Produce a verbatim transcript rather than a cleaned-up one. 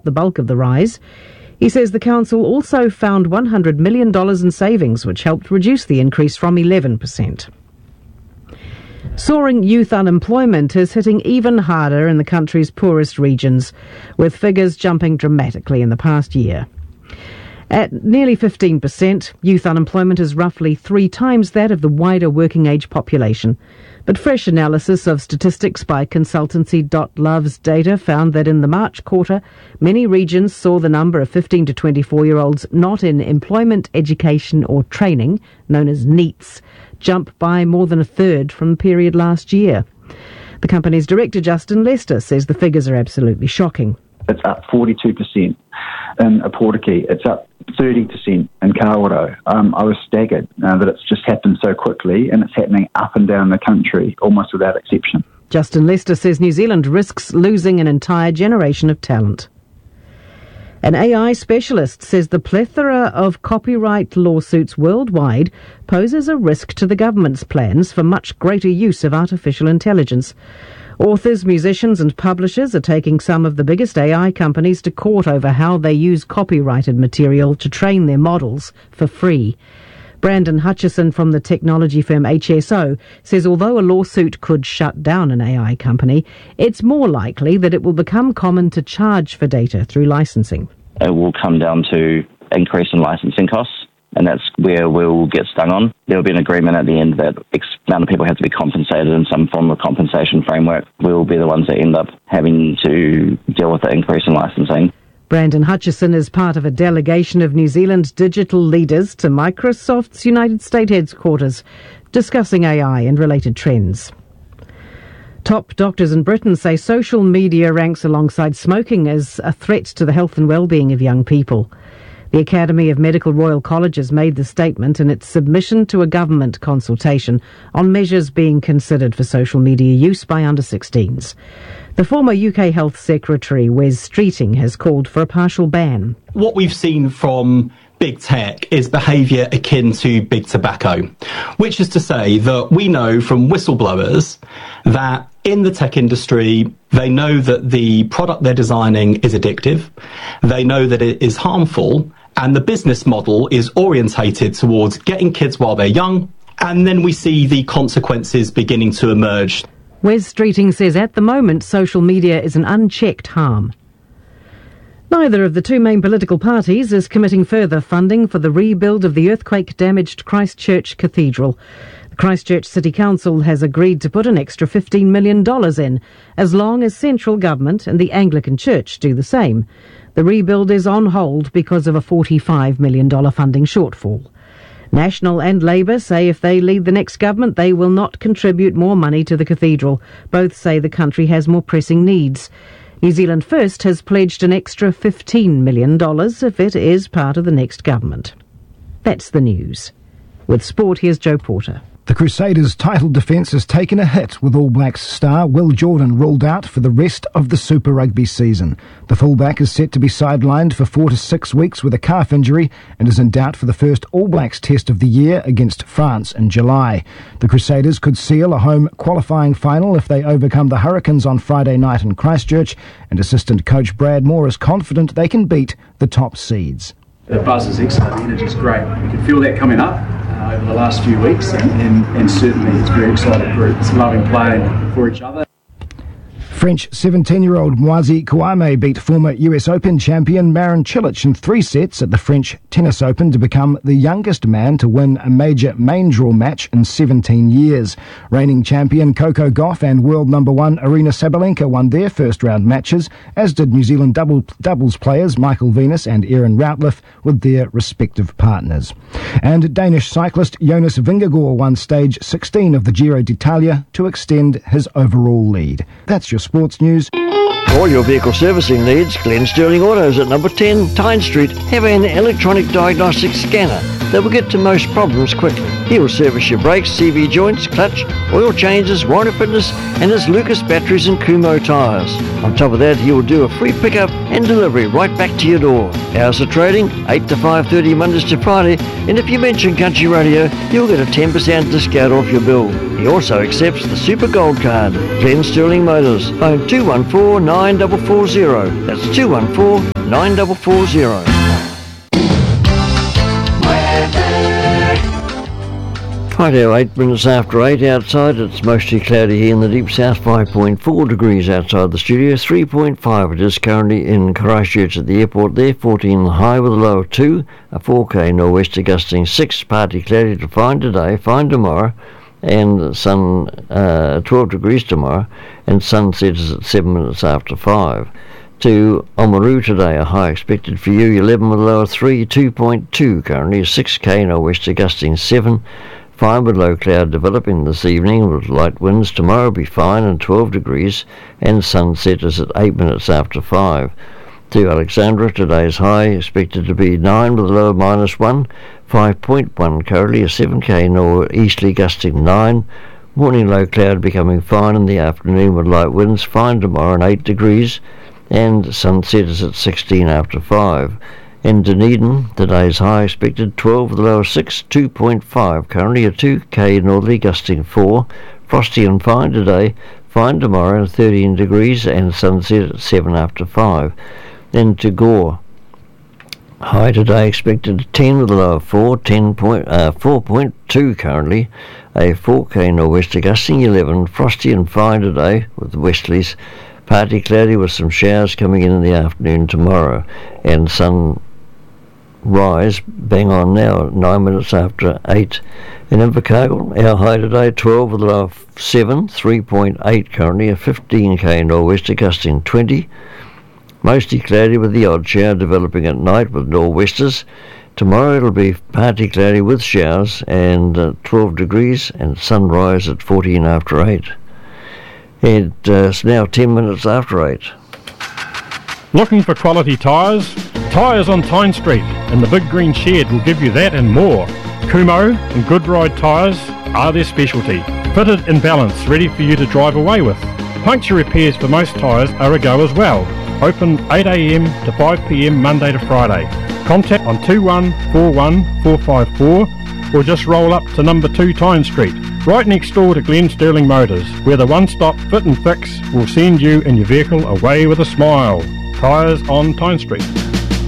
out the bulk of the rise. He says the council also found one hundred million dollars in savings, which helped reduce the increase from eleven percent. Soaring youth unemployment is hitting even harder in the country's poorest regions, with figures jumping dramatically in the past year. At nearly fifteen percent, youth unemployment is roughly three times that of the wider working-age population. But fresh analysis of statistics by consultancy Love's data found that in the March quarter, many regions saw the number of fifteen to twenty-four-year-olds not in employment, education or training, known as NEETs, jump by more than a third from the period last year. The company's director, Justin Lester, says the figures are absolutely shocking. It's up forty-two percent in Aportiki. It's up thirty percent in Kawerau. Um, I was staggered uh, that it's just happened so quickly, and it's happening up and down the country, almost without exception. Justin Lester says New Zealand risks losing an entire generation of talent. An A I specialist says the plethora of copyright lawsuits worldwide poses a risk to the government's plans for much greater use of artificial intelligence. Authors, musicians and publishers are taking some of the biggest A I companies to court over how they use copyrighted material to train their models for free. Brandon Hutchison from the technology firm H S O says although a lawsuit could shut down an A I company, it's more likely that it will become common to charge for data through licensing. It will come down to increase in licensing costs, and that's where we'll get stung on. There will be an agreement at the end that X amount of people have to be compensated in some form of compensation framework. We'll be the ones that end up having to deal with the increase in licensing. Brandon Hutchison is part of a delegation of New Zealand digital leaders to Microsoft's United States headquarters, discussing A I and related trends. Top doctors in Britain say social media ranks alongside smoking as a threat to the health and well-being of young people. The Academy of Medical Royal Colleges made the statement in its submission to a government consultation on measures being considered for social media use by under sixteens. The former U K Health Secretary, Wes Streeting, has called for a partial ban. What we've seen from big tech is behaviour akin to big tobacco, which is to say that we know from whistleblowers that in the tech industry, they know that the product they're designing is addictive, they know that it is harmful, and the business model is orientated towards getting kids while they're young, and then we see the consequences beginning to emerge. Wes Streeting says at the moment social media is an unchecked harm. Neither of the two main political parties is committing further funding for the rebuild of the earthquake-damaged Christchurch Cathedral. The Christchurch City Council has agreed to put an extra fifteen million dollars in, as long as central government and the Anglican Church do the same. The rebuild is on hold because of a forty-five million dollars funding shortfall. National and Labour say if they lead the next government, they will not contribute more money to the cathedral. Both say the country has more pressing needs. New Zealand First has pledged an extra fifteen million dollars if it is part of the next government. That's the news. With sport, here's Joe Porter. The Crusaders' title defence has taken a hit with All Blacks star Will Jordan ruled out for the rest of the Super Rugby season. The fullback is set to be sidelined for four to six weeks with a calf injury and is in doubt for the first All Blacks test of the year against France in July. The Crusaders could seal a home qualifying final if they overcome the Hurricanes on Friday night in Christchurch, and assistant coach Brad Moore is confident they can beat the top seeds. The buzz is excellent, the energy is great. We can feel that coming up uh, over the last few weeks, and, and, and certainly it's a very excited group. It's loving playing for each other. French seventeen-year-old Moisey Kouame beat former U S Open champion Marin Cilic in three sets at the French Tennis Open to become the youngest man to win a major main draw match in seventeen years. Reigning champion Coco Gauff and world number one Aryna Sabalenka won their first-round matches, as did New Zealand double, doubles players Michael Venus and Erin Routliffe with their respective partners. And Danish cyclist Jonas Vingegaard won stage sixteen of the Giro d'Italia to extend his overall lead. That's your sports news. All your vehicle servicing needs, Glen Sterling Autos at number ten Tyne Street have an electronic diagnostic scanner they will get to most problems quickly. He will service your brakes, C V joints, clutch, oil changes, warranty fitness, and his Lucas batteries and Kumho tyres. On top of that, he will do a free pickup and delivery right back to your door. Hours of trading, eight to five thirty Mondays to Friday, and if you mention Country Radio, you'll get a ten percent discount off your bill. He also accepts the Super Gold Card. Glen Sterling Motors, phone two one four, nine four four zero. That's two one four, nine four four zero. Righto, eight minutes after eight outside. It's mostly cloudy here in the deep south, five point four degrees outside the studio, three point five it is currently in Christchurch at the airport there, fourteen high with a low of two, a four K nor'wester gusting six, partly cloudy to fine today, fine tomorrow, and sun uh, twelve degrees tomorrow, and sunset is at seven minutes after five. To Oamaru today, a high expected for you, eleven with a low of three, two point two currently, a six K nor'wester gusting seven, fine with low cloud developing this evening with light winds. Tomorrow will be fine and twelve degrees, and sunset is at eight minutes after five. To Alexandra, today's high expected to be nine with a low of minus one, five point one currently, a seven K nor'easterly gusting nine. Morning low cloud becoming fine in the afternoon with light winds, fine tomorrow and eight degrees, and sunset is at sixteen after five. In Dunedin, today's high expected twelve with a low of six, two point five currently, a two K northerly gusting four, frosty and fine today, fine tomorrow and thirteen degrees, and sunset at seven after five. Then to Gore, high today expected ten with a low of four, ten point, uh, four point two currently, a four K nor'wester gusting eleven, frosty and fine today with the westerlies, partly cloudy with some showers coming in in the afternoon tomorrow, and sun rise bang on now, nine minutes after eight. In Invercargill, our high today twelve with a low of seven, three point eight currently, a fifteen K nor'wester gusting twenty, mostly cloudy with the odd shower developing at night with nor'westers. Tomorrow it'll be partly cloudy with showers and uh, twelve degrees, and sunrise at fourteen after eight. It, uh, it's now ten minutes after eight. Looking for quality tyres? Tyres on Tyne Street and the Big Green Shed will give you that and more. Kumho and Goodride tyres are their specialty. Fitted in balance, ready for you to drive away with. Puncture repairs for most tyres are a go as well. Open eight a m to five p m Monday to Friday. Contact on two one four one four five four or just roll up to number two Tyne Street, right next door to Glen Sterling Motors, where the one-stop fit and fix will send you and your vehicle away with a smile. Tyres on Tyne Street.